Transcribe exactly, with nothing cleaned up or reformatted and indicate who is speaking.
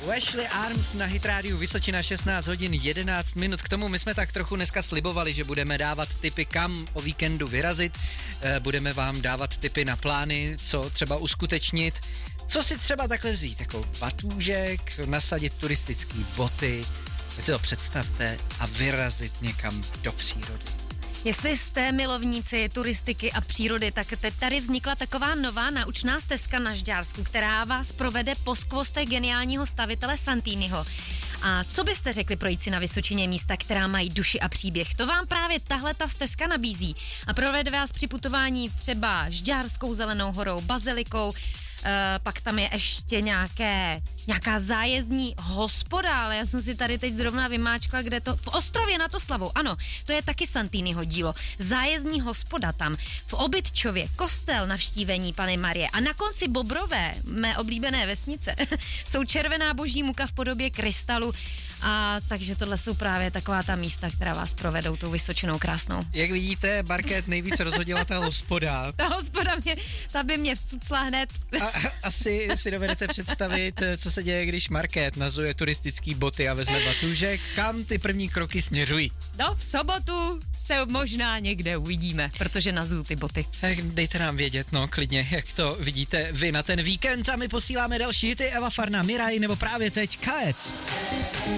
Speaker 1: Ashley Arms na Hit Radio Vysočina, šestnáct hodin jedenáct minut. K tomu my jsme tak trochu dneska slibovali, že budeme dávat tipy, kam o víkendu vyrazit. Budeme vám dávat tipy na plány, co třeba uskutečnit. Co si třeba takhle vzít, jako batůžek, nasadit turistický boty, si to představte a vyrazit někam do přírody.
Speaker 2: Jestli jste milovníci turistiky a přírody, tak teď tady vznikla taková nová naučná stezka na Žďársku, která vás provede po skvostech geniálního stavitele Santiniho. A co byste řekli projít si na Vysočině místa, která mají duši a příběh? To vám právě tahle ta stezka nabízí a provede vás při putování třeba Žďárskou zelenou horou, bazilikou. Uh, pak tam je ještě nějaké, nějaká zájezdní hospoda, ale já jsem si tady teď zrovna vymáčkla, kde to, v Ostrově nad Oslavou, ano, to je taky Santiniho dílo. Zájezdní hospoda tam, v Obytčově, kostel navštívení Panny Marie a na konci Bobrové, mé oblíbené vesnice, jsou červená boží muka v podobě krystalu. A takže tohle jsou právě taková ta místa, která vás provedou tou Vysočinou krásnou.
Speaker 1: Jak vidíte, Market nejvíc rozhodila ta hospoda.
Speaker 2: Ta hospoda mě, ta by mě vcucla hned.
Speaker 1: A, asi si dovedete představit, co se děje, když Market nazuje turistický boty a vezme batůžek. Kam ty první kroky směřují?
Speaker 2: No, v sobotu se možná někde uvidíme, protože nazuju ty boty.
Speaker 1: Tak dejte nám vědět, no, klidně, jak to vidíte vy na ten víkend a my posíláme další hity. Eva Farna, Miraj nebo právě teď Kaec.